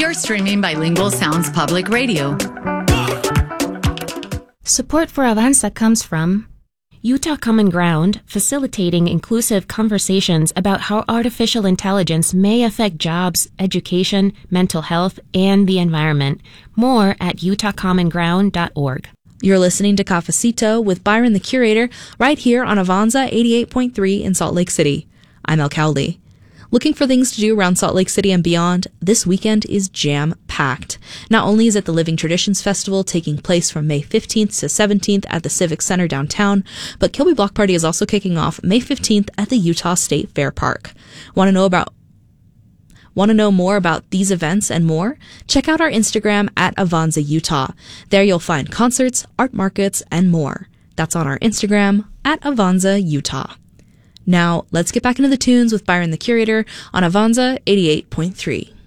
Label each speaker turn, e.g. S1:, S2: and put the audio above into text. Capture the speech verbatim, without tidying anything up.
S1: You're streaming Bilingual Sounds Public Radio.
S2: Support for Avanza comes from Utah Common Ground, facilitating inclusive conversations about how artificial intelligence may affect jobs, education, mental health, and the environment. More at utah common ground dot org.
S3: You're listening to Cafecito with Byron the Curator right here on Avanza eighty-eight point three in Salt Lake City. I'm El Cowley. Looking for things to do around Salt Lake City and beyond? This weekend is jam-packed. Not only is it the Living Traditions Festival taking place from May fifteenth to seventeenth at the Civic Center downtown, but Kilby Block Party is also kicking off May fifteenth at the Utah State Fair Park. Want to know about Want to know more about these events and more? Check out our Instagram at Avanza Utah. There you'll find concerts, art markets, and more. That's on our Instagram at Avanza Utah. Now, let's get back into the tunes with Byron the Curator on Avanza eighty-eight point three.